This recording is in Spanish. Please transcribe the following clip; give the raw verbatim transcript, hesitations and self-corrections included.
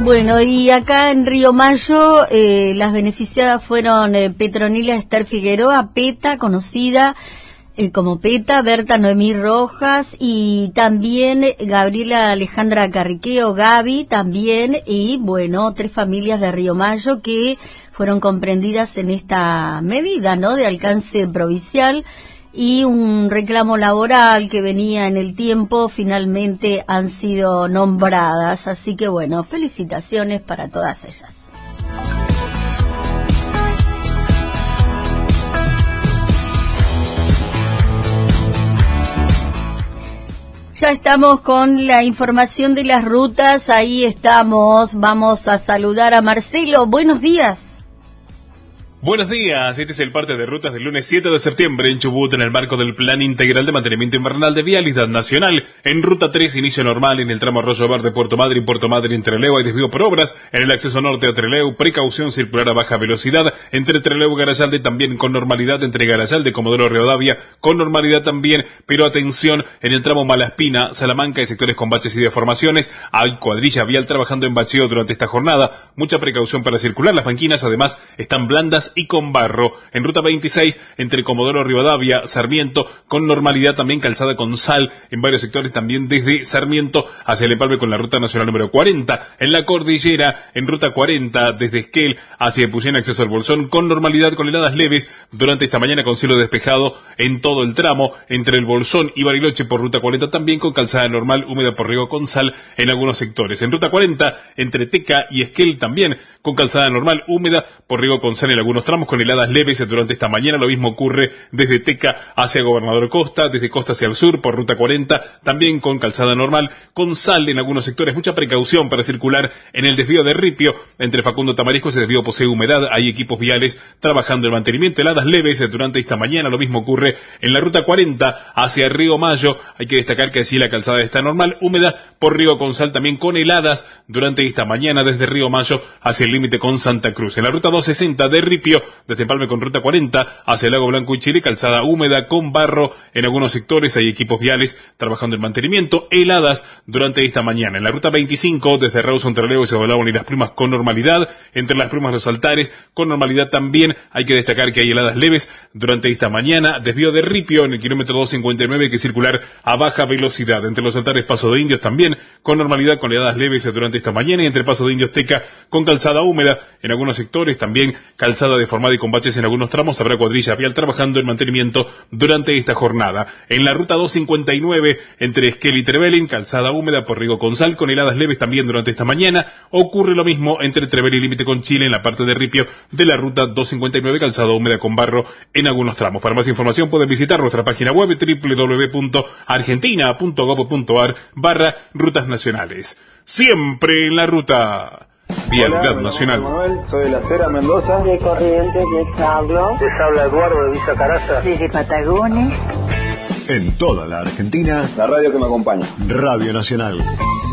Bueno, y acá en Río Mayo, eh, las beneficiadas fueron eh, Petronilia Esther Figueroa, PETA, conocida eh, como PETA, Berta Noemí Rojas, y también Gabriela Alejandra Carriqueo, Gaby, también, y bueno, tres familias de Río Mayo que fueron comprendidas en esta medida, ¿no?, de alcance provincial, y un reclamo laboral que venía en el tiempo, finalmente han sido nombradas. Así que bueno, felicitaciones para todas ellas. Ya estamos con la información de las rutas, ahí estamos, vamos a saludar a Marcelo. Buenos días. Buenos días, este es el parte de rutas del lunes siete de septiembre en Chubut en el marco del Plan Integral de Mantenimiento Invernal de Vialidad Nacional. En Ruta tres, inicio normal en el tramo Arroyo Verde, Puerto Madryn, Puerto Madryn, Trelew, hay desvío por obras. En el acceso norte a Trelew, precaución circular a baja velocidad. Entre Trelew y Garayalde también con normalidad, entre Garayalde y Comodoro Rivadavia con normalidad también, pero atención en el tramo Malaspina, Salamanca y sectores con baches y deformaciones. Hay cuadrilla vial trabajando en bacheo durante esta jornada. Mucha precaución para circular, las banquinas además están blandas y con barro. En Ruta veintiséis, entre Comodoro Rivadavia, Sarmiento, con normalidad también calzada con sal, en varios sectores también desde Sarmiento hacia el empalme con la Ruta Nacional número cuarenta. En la cordillera, en Ruta cuarenta, desde Esquel hacia Epuyén, acceso al Bolsón, con normalidad con heladas leves durante esta mañana con cielo despejado en todo el tramo, entre el Bolsón y Bariloche por Ruta cuarenta también con calzada normal, húmeda por riego con sal en algunos sectores. En Ruta cuarenta, entre Teca y Esquel también con calzada normal, húmeda por riego con sal en algunos tramos con heladas leves durante esta mañana. Lo mismo ocurre desde Teca hacia Gobernador Costa, desde Costa hacia el sur por Ruta cuarenta, también con calzada normal, con sal en algunos sectores. Mucha precaución para circular en el desvío de Ripio, entre Facundo Tamarisco, ese desvío posee humedad, hay equipos viales trabajando el mantenimiento, heladas leves durante esta mañana. Lo mismo ocurre en la Ruta cuarenta hacia Río Mayo, hay que destacar que allí la calzada está normal, húmeda por riego con sal, también con heladas durante esta mañana desde Río Mayo hacia el límite con Santa Cruz. En la Ruta doscientos sesenta de Ripio, desde Empalme con Ruta cuarenta hacia el Lago Blanco y Chile, calzada húmeda con barro en algunos sectores, hay equipos viales trabajando en mantenimiento, heladas durante esta mañana. En la Ruta veinticinco, desde Rawson, Trelew y Cebolabón y Las Plumas con normalidad, entre Las Plumas y Los Altares con normalidad también, hay que destacar que hay heladas leves durante esta mañana. Desvío de Ripio en el kilómetro doscientos cincuenta y nueve, hay que circular a baja velocidad. Entre Los Altares, Paso de Indios también con normalidad con heladas leves durante esta mañana, y entre Paso de Indios, Teca con calzada húmeda en algunos sectores, también calzada deformada y con baches en algunos tramos. Habrá cuadrilla vial trabajando en mantenimiento durante esta jornada. En la Ruta doscientos cincuenta y nueve, entre Esquel y Trevelin, calzada húmeda por riego con sal, con heladas leves también durante esta mañana. Ocurre lo mismo entre Trevelin y límite con Chile en la parte de Ripio de la Ruta doscientos cincuenta y nueve, calzada húmeda con barro en algunos tramos. Para más información pueden visitar nuestra página web doble u doble u doble u punto argentina punto gob punto ar barra rutas nacionales. Siempre en la ruta. Vialidad Nacional. Manuel, soy de La Cera, Mendoza. De Corrientes, les hablo. Les habla Eduardo de Villa Caraza. Desde Patagones. En toda la Argentina, la radio que me acompaña. Radio Nacional.